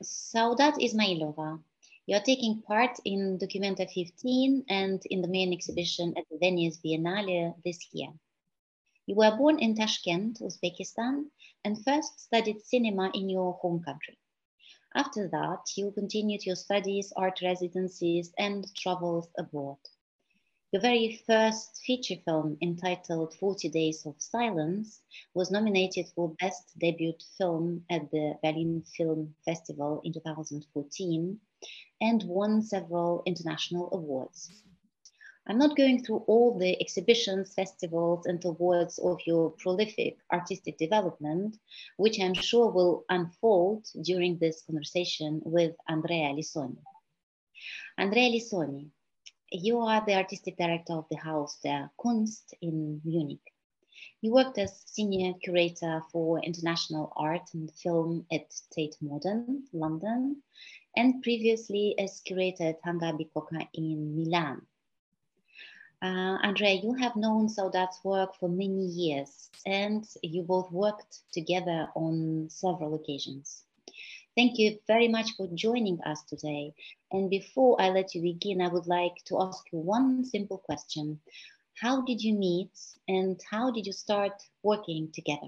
Saudat Ismailova. You're taking part in Documenta 15 and in the main exhibition at the Venice Biennale this year. You were born in Tashkent, Uzbekistan, and first studied cinema in your home country. After that, you continued your studies, art residencies, and travels abroad. Your very first feature film, entitled 40 Days of Silence, was nominated for Best Debut Film at the Berlin Film Festival in 2014 and won several international awards. I'm not going through all the exhibitions, festivals, and awards of your prolific artistic development, which I'm sure will unfold during this conversation with Andrea Lissoni. Andrea Lissoni, you are the artistic director of the Haus der Kunst in Munich. You worked as senior curator for international art and film at Tate Modern, London, and previously as curator at Hangar Bicocca in Milan. Andrea, you have known Saudat's work for many years, and you both worked together on several occasions. Thank you very much for joining us today. And before I let you begin, I would like to ask you one simple question. How did you meet and how did you start working together?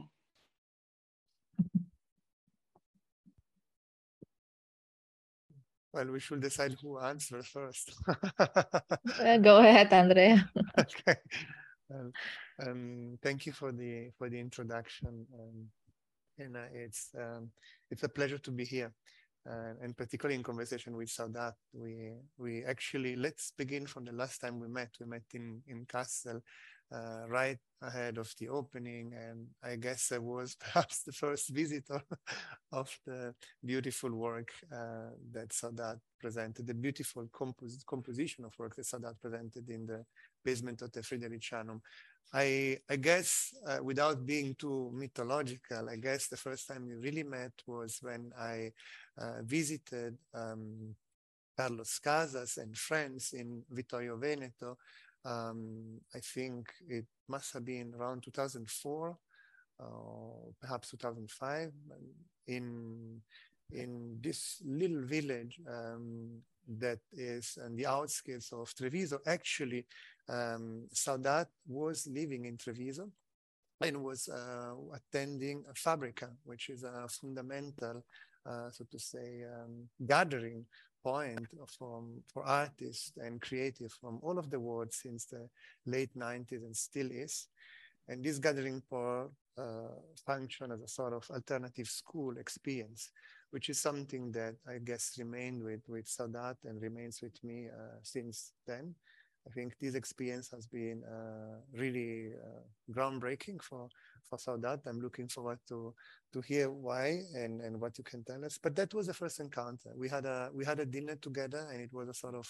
Well, we should decide who answers first. Go ahead, Andrea. Okay. Thank you for the introduction. And it's a pleasure to be here, and particularly in conversation with Saudat. We actually, let's begin from the last time we met. We met in Kassel, right ahead of the opening, and I guess I was perhaps the first visitor of the beautiful work that Saudat presented, the beautiful composition of work that Saudat presented in the basement of the Fridericianum. I guess, without being too mythological, I guess the first time we really met was when I visited Carlos Casas and friends in Vittorio Veneto. I think it must have been around 2004, perhaps 2005, in this little village that is on the outskirts of Treviso. Actually, Saudat was living in Treviso and was attending a Fabrica, which is a fundamental, so to say, gathering point for artists and creatives from all of the world since the late 90s and still is. And this gathering point functioned as a sort of alternative school experience, which is something that I guess remained with Saudat and remains with me since then. I think this experience has been really groundbreaking for Saudat. I'm looking forward to hear why and what you can tell us. But that was the first encounter. We had a dinner together, and it was a sort of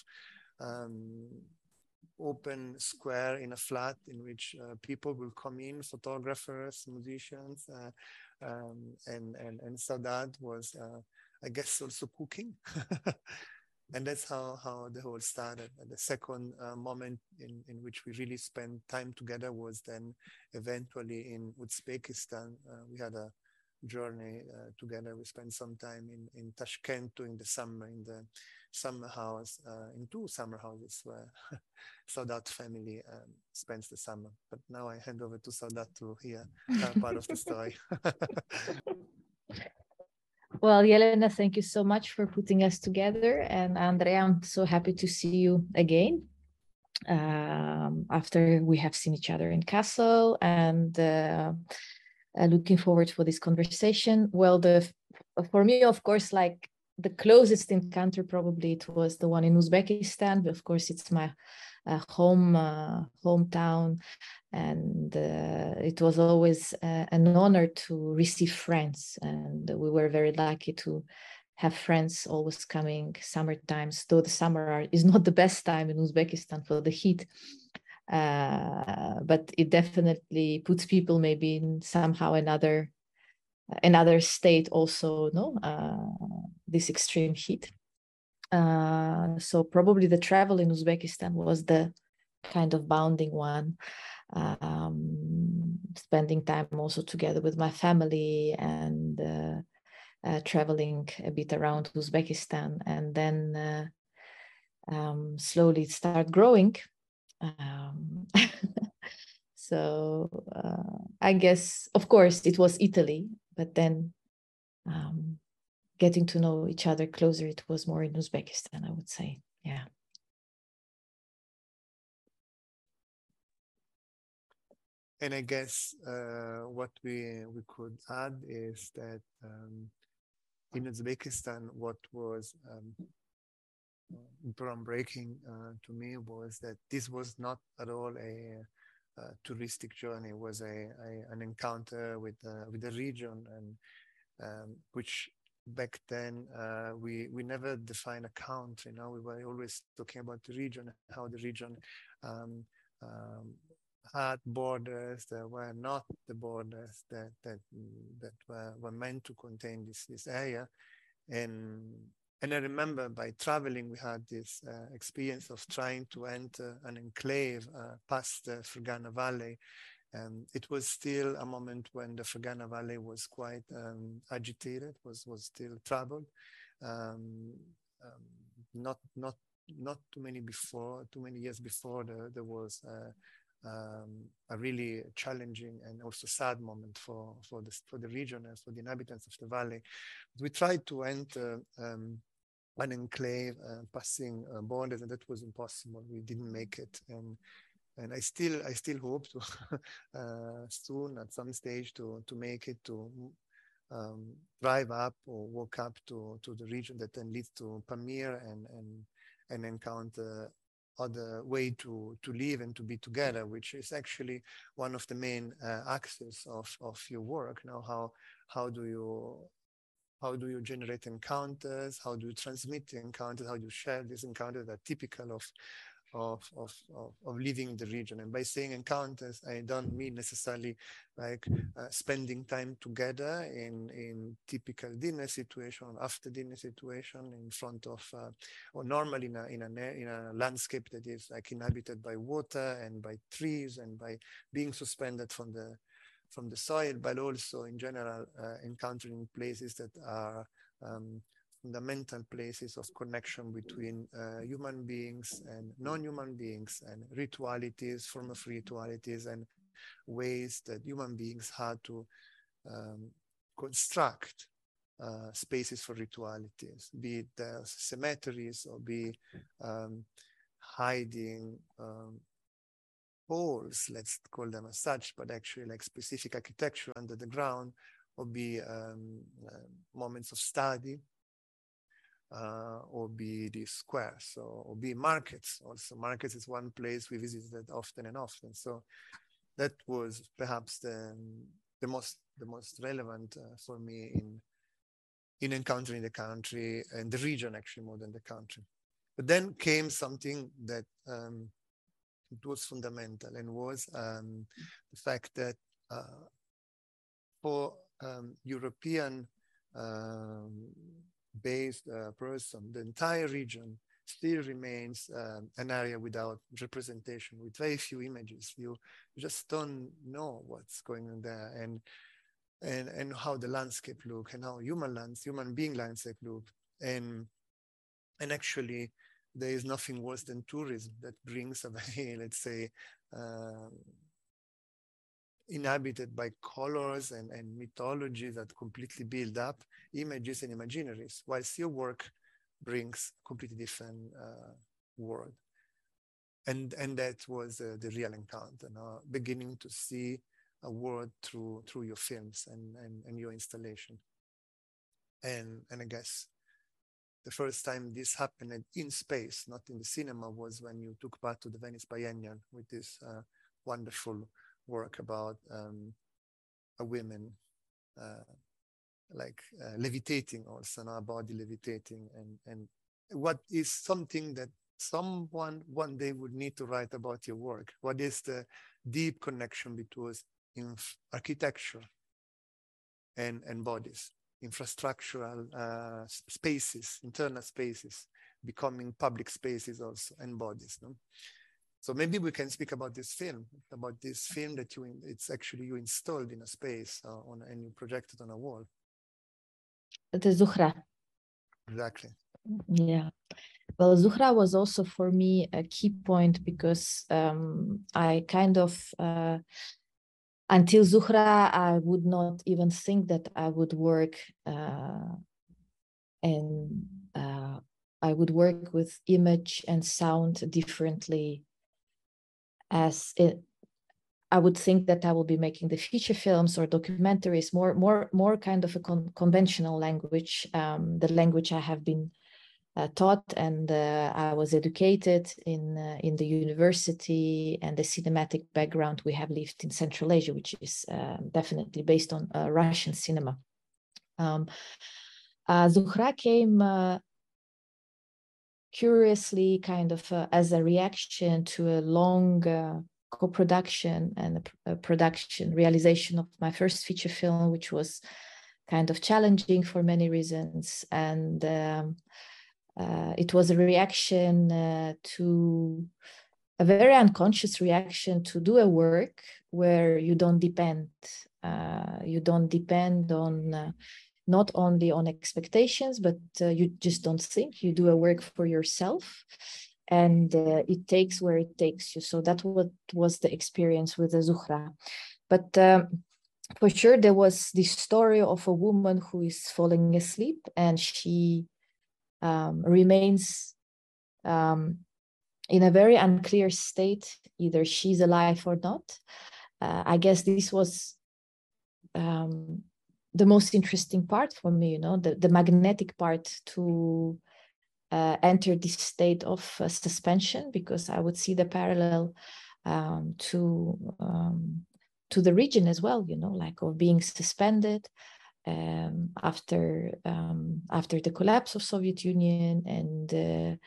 open square in a flat in which people will come in, photographers, musicians, and Saudat was, I guess, also cooking. And that's how the whole started. And the second moment in which we really spent time together was then eventually in Uzbekistan. We had a journey together. We spent some time in Tashkent during the summer, in the summer house, in two summer houses where Saudat family spends the summer. But now I hand over to Saudat to hear her part of the story. Well, Yelena, thank you so much for putting us together. And Andrea, I'm so happy to see you again after we have seen each other in Kassel, and looking forward for this conversation. Well, for me, of course, like the closest encounter, probably it was the one in Uzbekistan. But of course, it's my hometown, and it was always an honor to receive friends, and we were very lucky to have friends always coming summer times, though the summer is not the best time in Uzbekistan for the heat, but it definitely puts people maybe in somehow another state also, no, this extreme heat. So probably the travel in Uzbekistan was the kind of bounding one, spending time also together with my family, and traveling a bit around Uzbekistan, and then slowly start growing. So I guess, of course, it was Italy, but then getting to know each other closer, it was more in Uzbekistan, I would say. Yeah. And I guess what we could add is that in Uzbekistan, what was groundbreaking to me was that this was not at all a touristic journey. It was an encounter with the region, and which back then we never defined a country. You know, we were always talking about the region, how the region had borders that were not the borders that were meant to contain this area. And I remember by traveling, we had this experience of trying to enter an enclave past the Fergana Valley. It was still a moment when the Fergana Valley was quite agitated, was still troubled. Not too many years before, there was a really challenging and also sad moment for the region and for the inhabitants of the valley. We tried to enter an enclave passing borders, and that was impossible. We didn't make it, and I still hope to soon at some stage to make it, to drive up or walk up to the region that then leads to Pamir and encounter other way to live and to be together, which is actually one of the main axes of your work. Now, how do you generate encounters? How do you transmit the encounters? How do you share these encounters that are typical of living in the region? And by saying encounters, I don't mean necessarily like spending time together in typical dinner situation, after dinner situation, in front of, or normally in a landscape that is like inhabited by water and by trees and by being suspended from the soil, but also in general encountering places that are fundamental places of connection between human beings and non-human beings, and ritualities, form of ritualities, and ways that human beings had to construct spaces for ritualities, be it cemeteries or be hiding holes, let's call them as such, but actually like specific architecture under the ground, or be moments of study, or be these squares, or be markets. Also, markets is one place we visited often and often. So that was perhaps the most relevant for me in encountering the country and the region, actually more than the country. But then came something that it was fundamental, and was the fact that for European based person, the entire region still remains an area without representation, with very few images. You just don't know what's going on there, and how the landscape look, and how human being landscape look, and actually there is nothing worse than tourism that brings a very, let's say, inhabited by colors and mythology that completely build up images and imaginaries, whilst your work brings completely different world. And that was the real encounter, beginning to see a world through your films and your installation. And I guess the first time this happened in space, not in the cinema, was when you took part to the Venice Biennial with this wonderful work about a woman levitating, also, a body levitating, and what is something that someone one day would need to write about your work. What is the deep connection between architecture and bodies, infrastructural spaces, internal spaces, becoming public spaces also, and bodies, no? So maybe we can speak about this film that it's actually you installed in a space and you projected on a wall. The Zuhra. Exactly. Yeah. Well, Zuhra was also for me a key point because I kind of, until Zuhra, I would not even think that I would work and I would work with image and sound differently, as I would think that I will be making the feature films or documentaries more kind of a conventional language, the language I have been taught, and I was educated in the university, and the cinematic background we have lived in Central Asia, which is definitely based on Russian cinema. Zuhra came curiously kind of as a reaction to a long co-production and a production realization of my first feature film, which was kind of challenging for many reasons. And it was a reaction to a very unconscious reaction to do a work where you don't depend on not only on expectations, but you just don't think. You do a work for yourself, and it takes where it takes you. So that's what was the experience with the Zuhra. But for sure, there was this story of a woman who is falling asleep, and she remains in a very unclear state, either she's alive or not. I guess this was the most interesting part for me, the magnetic part to enter this state of suspension, because I would see the parallel to the region as well, like of being suspended after the collapse of Soviet Union, and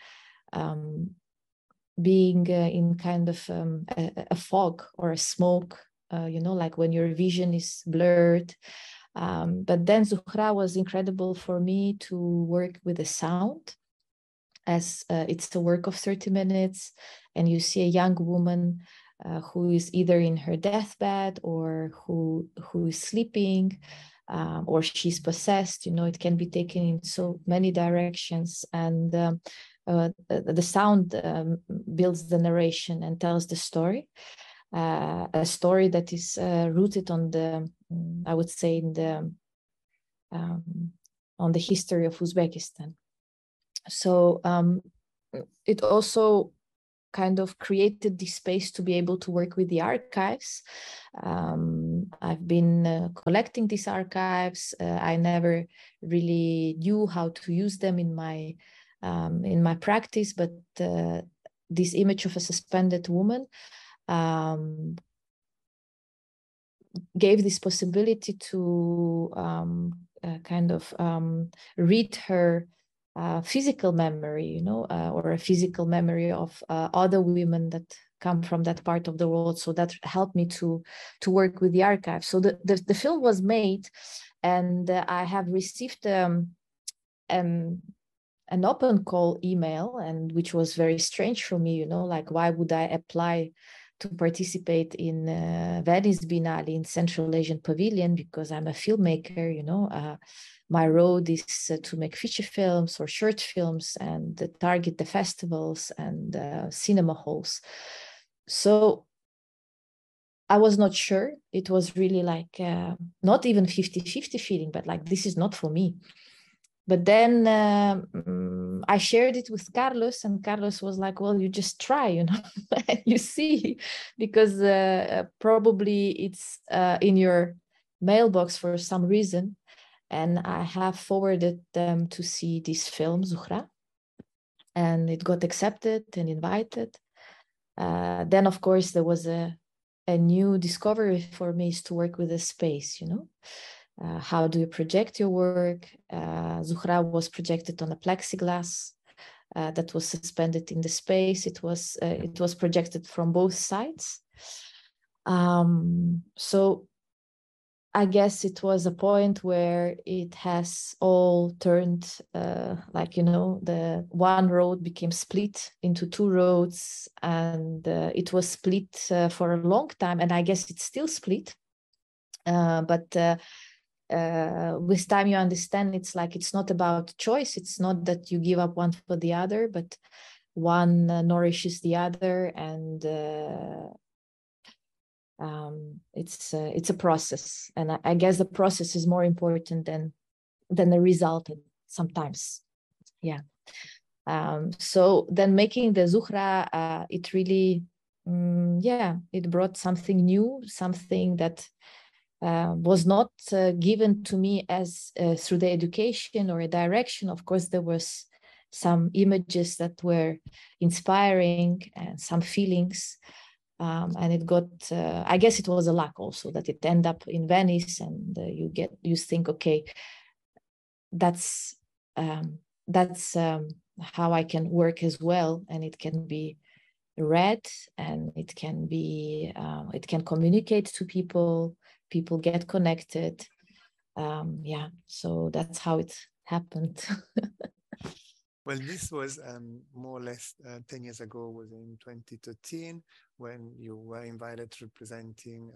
being in kind of a fog or a smoke, like when your vision is blurred. But then Zuhra was incredible for me to work with the sound, as it's a work of 30 minutes, and you see a young woman who is either in her deathbed or who is sleeping, or she's possessed. It can be taken in so many directions, and the sound builds the narration and tells the story, a story that is rooted on I would say, on the history of Uzbekistan. So it also kind of created this space to be able to work with the archives. I've been collecting these archives. I never really knew how to use them in my practice, but this image of a suspended woman gave this possibility to kind of read her physical memory, or a physical memory of other women that come from that part of the world. So that helped me to work with the archive. So the film was made, and I have received an open call email, and which was very strange for me, like, why would I apply to participate in Venice Biennale in Central Asian Pavilion, because I'm a filmmaker, my road is to make feature films or short films and target the festivals and cinema halls. So I was not sure. It was really like not even 50-50 feeling, but like, this is not for me. But then I shared it with Carlos, and Carlos was like, well, you just try, and you see, because probably it's in your mailbox for some reason. And I have forwarded them to see this film, Zuhra, and it got accepted and invited. Then, of course, there was a new discovery for me, is to work with a space, how do you project your work? Zuhra was projected on a plexiglass that was suspended in the space. It was projected from both sides. So I guess it was a point where it has all turned, the one road became split into two roads, and it was split for a long time, and I guess it's still split. But with time you understand it's like it's not about choice. It's not that you give up one for the other, but one nourishes the other, and it's a process. And I guess the process is more important than the result sometimes. Yeah. So then making the Zuhra, it really, it brought something new, something that was not given to me as through the education or a direction. Of course, there was some images that were inspiring and some feelings. And it got, I guess it was a luck also that it ended up in Venice, and you think, okay, that's how I can work as well, and it can be read, and it can communicate to people get connected. So that's how it happened. Well, this was more or less 10 years ago, was in 2013, when you were invited representing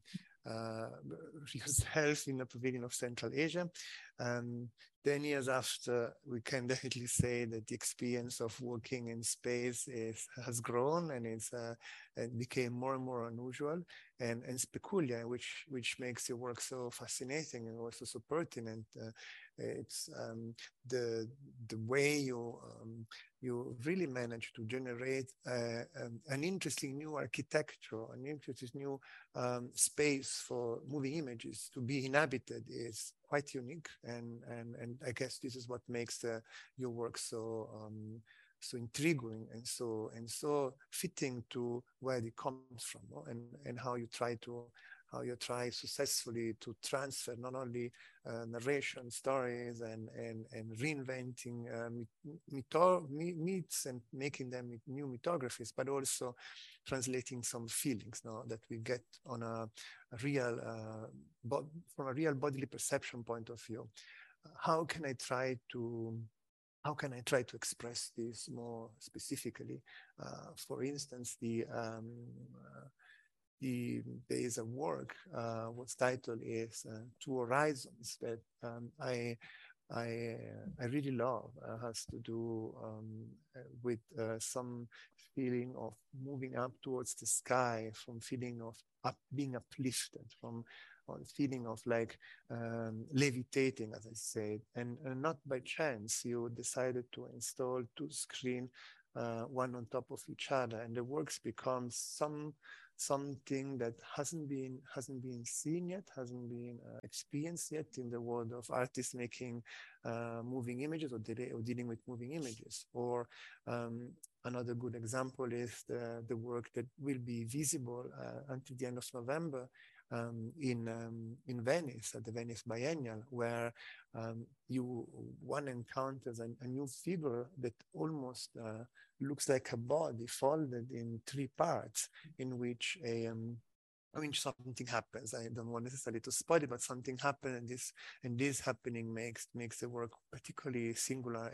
yourself in the Pavilion of Central Asia. 10 years after, we can definitely say that the experience of working in space has grown, and it became more and more unusual and peculiar, which makes your work so fascinating and also so pertinent. It's the way you really manage to generate an interesting new architecture, an interesting new space for moving images to be inhabited is quite unique, and I guess this is what makes your work so intriguing and so fitting to where it comes from, and how you try successfully to transfer not only narration, stories, and reinventing myths and making them new mythographies, but also translating some feelings that we get on from a real bodily perception point of view. How can I try to express this more specifically? For instance, there is a work whose title is Two Horizons that I really love. Has to do with some feeling of moving up towards the sky, from feeling of being uplifted, from feeling of like levitating, as I said, and not by chance you decided to install two screens, one on top of each other, and the works becomes something that hasn't been seen yet, hasn't been experienced yet in the world of artists making moving images or dealing with moving images. Or another good example is the work that will be visible until the end of November in Venice at the Venice Biennial, where one encounters a new figure that almost looks like a body folded in three parts, in which something happens. I don't want necessarily to spoil it, but something happened, and this happening makes the work particularly singular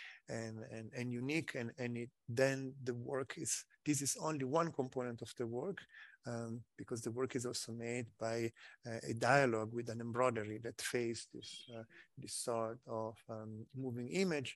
and unique. Then the work this is only one component of the work, because the work is also made by a dialogue with an embroidery that faced this sort of moving image,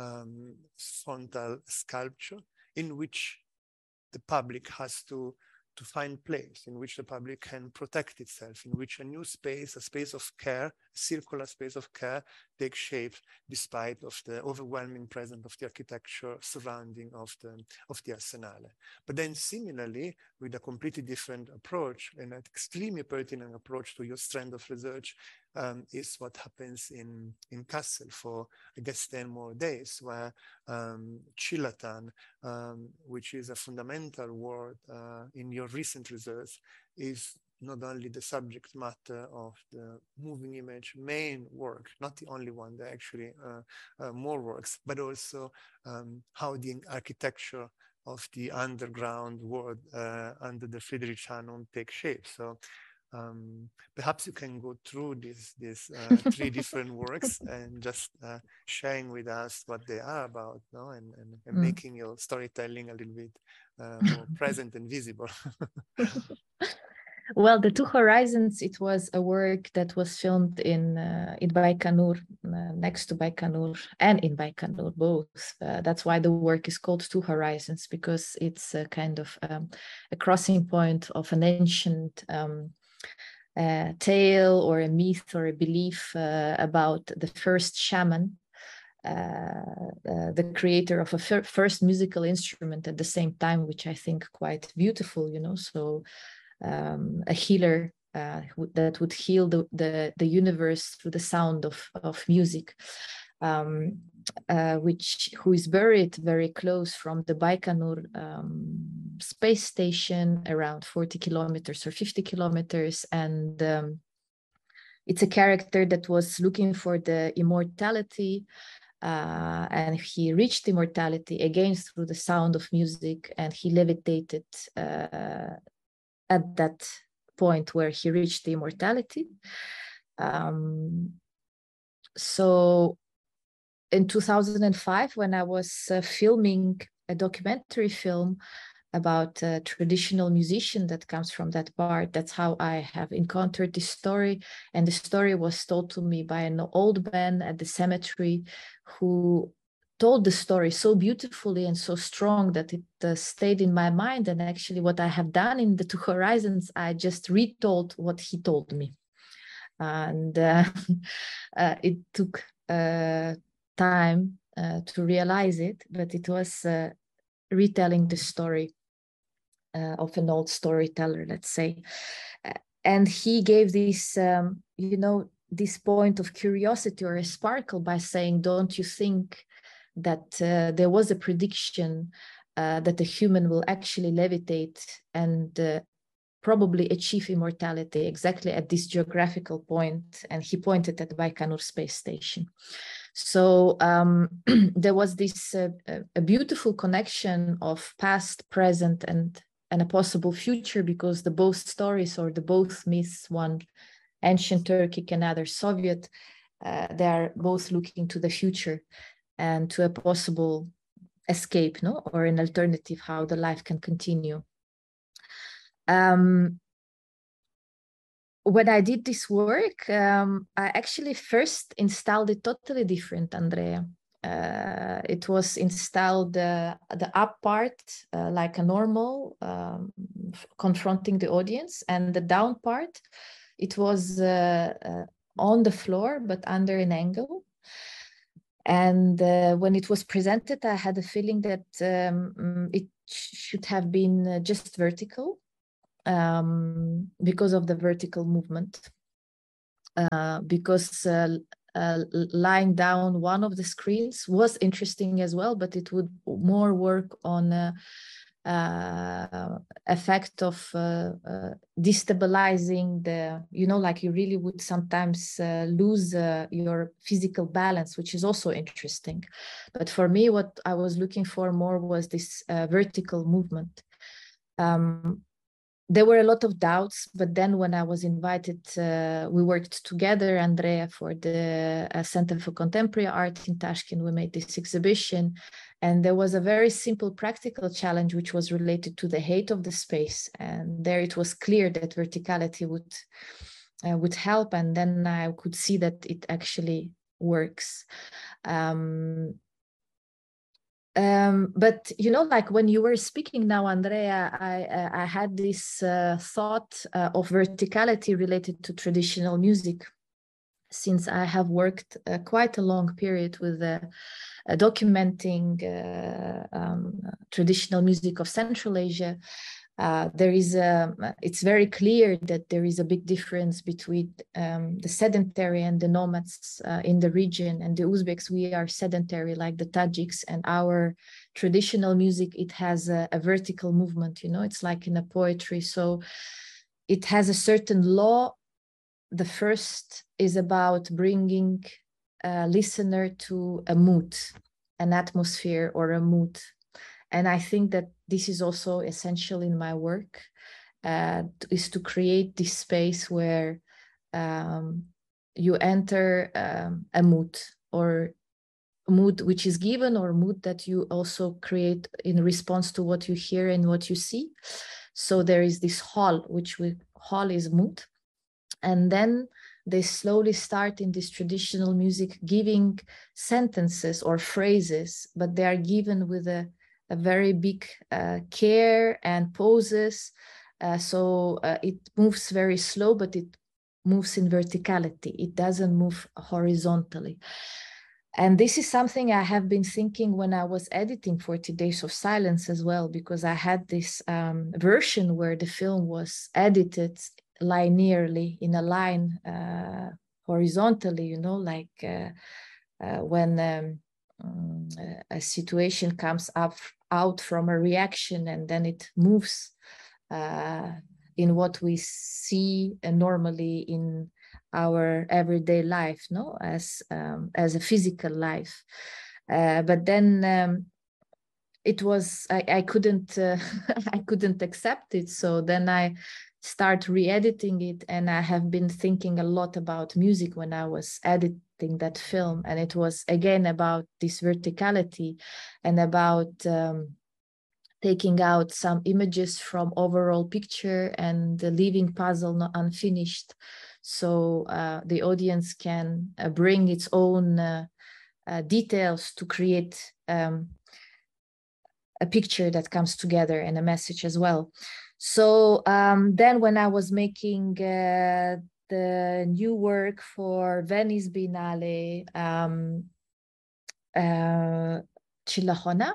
frontal sculpture, in which the public has to find place, in which the public can protect itself, in which a new space, a space of care, a circular space of care, takes shape despite of the overwhelming presence of the architecture surrounding of the Arsenale. But then similarly, with a completely different approach, and an extremely pertinent approach to your strand of research, is what happens in Kassel for, I guess, 10 more days, where Chilatan, which is a fundamental word in your recent research, is not only the subject matter of the moving image main work, not the only one, there are actually more works, but also how the architecture of the underground world under the Friedrichshain takes shape. So perhaps you can go through these three different works and just sharing with us what they are about, no? and making your storytelling a little bit more present and visible. Well, The Two Horizons, it was a work that was filmed in Baikonur, next to Baikonur, and in Baikonur, both. That's why the work is called Two Horizons, because it's a kind of a crossing point of an ancient tale or a myth or a belief about the first shaman, the creator of a first musical instrument at the same time, which I think quite beautiful, you know. So a healer that would heal the universe through the sound of music, who is buried very close from the Baikonur space station, around 40 kilometers or 50 kilometers. And it's a character that was looking for the immortality, and he reached immortality again through the sound of music, and he levitated at that point where he reached the immortality. So in 2005, when I was filming a documentary film about a traditional musician that comes from that part, that's how I have encountered this story. And the story was told to me by an old man at the cemetery who told the story so beautifully and so strong that it stayed in my mind. And actually what I have done in The Two Horizons, I just retold what he told me. And it took time to realize it, but it was retelling the story of an old storyteller, let's say. And he gave this, you know, this point of curiosity or a sparkle by saying, don't you think that there was a prediction that a human will actually levitate and probably achieve immortality exactly at this geographical point? And he pointed at the Baikonur space station. So there was this a beautiful connection of past, present, and a possible future, because the both stories, or the both myths, one ancient Turkic and other Soviet, they are both looking to the future and to a possible escape, no, or an alternative, how the life can continue. When I did this work, I actually first installed it totally different, Andrea. It was installed the up part like a normal, confronting the audience, and the down part, it was on the floor but under an angle. And when it was presented, I had a feeling that it should have been just vertical, because of the vertical movement, because lying down one of the screens was interesting as well, but it would more work on effect of destabilizing the, you know, like you really would sometimes lose your physical balance, which is also interesting. But for me, what I was looking for more was this vertical movement. There were a lot of doubts, but then when I was invited, we worked together, Andrea, for the Center for Contemporary Art in Tashkent. We made this exhibition, and there was a very simple practical challenge, which was related to the height of the space. And there it was clear that verticality would help, and then I could see that it actually works. But you know, like when you were speaking now, Andrea, I had this thought of verticality related to traditional music, since I have worked quite a long period with documenting traditional music of Central Asia. It's very clear that there is a big difference between the sedentary and the nomads in the region. And the Uzbeks, we are sedentary like the Tajiks, and our traditional music, it has a vertical movement, you know, it's like in a poetry. So it has a certain law. The first is about bringing a listener to a mood, an atmosphere or a mood. And I think that this is also essential in my work, is to create this space where you enter a mood, or a mood which is given, or mood that you also create in response to what you hear and what you see. So there is this hall, which we hall is mute. And then they slowly start in this traditional music giving sentences or phrases, but they are given with a very big care and poses. So it moves very slow, but it moves in verticality. It doesn't move horizontally. And this is something I have been thinking when I was editing 40 Days of Silence as well, because I had this version where the film was edited linearly in a line horizontally, you know, like when a situation comes out from a reaction and then it moves in what we see normally in our everyday life, no, as a physical life. But then it was I couldn't I couldn't accept it. So then I start re-editing it, and I have been thinking a lot about music when I was editing that film, and it was again about this verticality and about taking out some images from overall picture and leaving puzzle not unfinished, so the audience can bring its own details to create a picture that comes together and a message as well. So then when I was making the new work for Venice Biennale, Chillahona,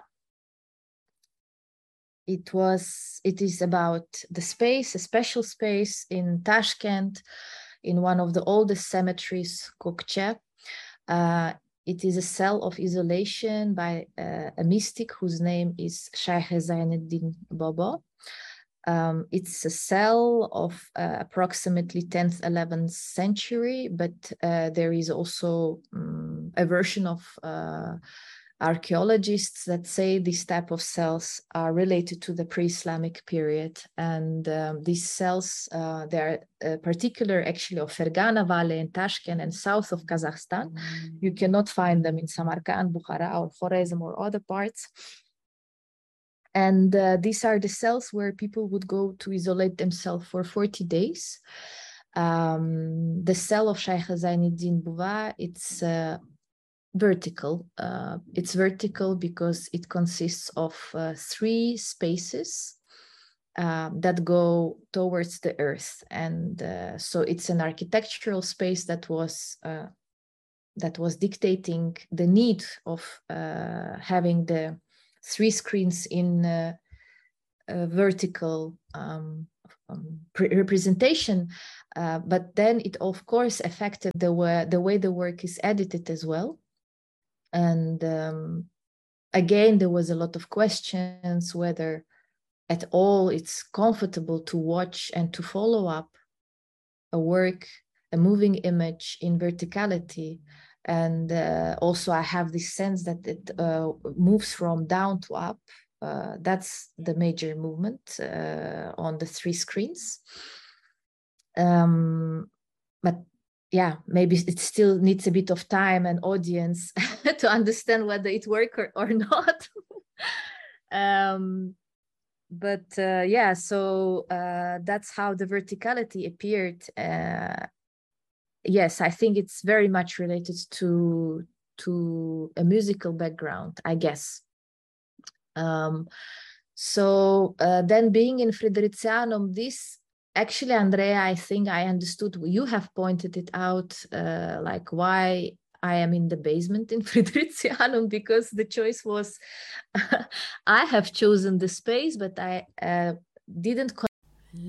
it is about the space, a special space in Tashkent, in one of the oldest cemeteries, Kokche. It is a cell of isolation by a mystic whose name is Shaykh Zainuddin Baba. It's a cell of approximately 10th, 11th century, but there is also a version of archaeologists that say these type of cells are related to the pre-Islamic period. And these cells, they are particular actually of Fergana Valley in Tashkent and south of Kazakhstan. You cannot find them in Samarkand, Bukhara, or Khorezm or other parts. And these are the cells where people would go to isolate themselves for 40 days. The cell of Shaykh Zainuddin Baba, it's vertical. It's vertical because it consists of 3 spaces that go towards the earth. And so it's an architectural space that was dictating the need of having the 3 screens in vertical representation, but then it of course affected the way the work is edited as well. And again, there was a lot of questions whether at all it's comfortable to watch and to follow up a work, a moving image in verticality. And also I have this sense that it moves from down to up. That's the major movement on the 3 screens. But yeah, maybe it still needs a bit of time and audience to understand whether it works or not. But yeah, so that's how the verticality appeared. Yes, I think it's very much related to a musical background, I guess. So then being in Friderizianum, this actually, Andrea, I think I understood. You have pointed it out, like why I am in the basement in Friderizianum, because the choice was I have chosen the space, but I didn't